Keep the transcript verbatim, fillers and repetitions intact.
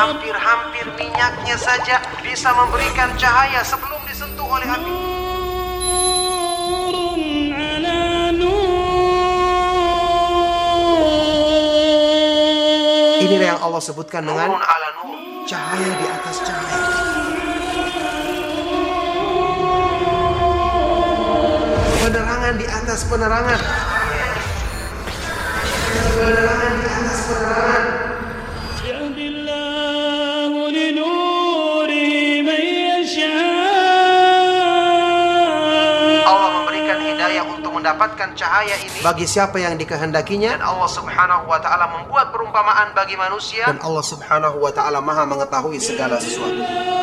hampir-hampir minyaknya saja bisa memberikan cahaya sebelum disentuh oleh api. Inilah yang Allah sebutkan dengan cahaya di atas cahaya. Penerangan di atas penerangan. Penerangan di atas penerangan. Allah memberikan hidayah untuk mendapatkan cahaya ini bagi siapa yang dikehendakinya, dan Allah Subhanahu wa taala membuat perumpamaan bagi manusia, dan Allah Subhanahu wa taala Maha mengetahui segala sesuatu.